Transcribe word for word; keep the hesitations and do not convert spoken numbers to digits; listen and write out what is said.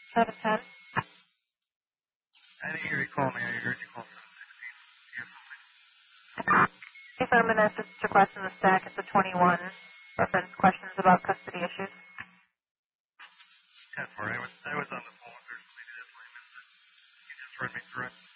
seven ten. I didn't hear you call me. I heard you call seven sixteen. Yes, I'm going to assist request in the stack. It's a twenty-one. Reference questions about custody issues. ten four. I was, I was on the phone with her, so maybe that's why I missed it. You just read me through it.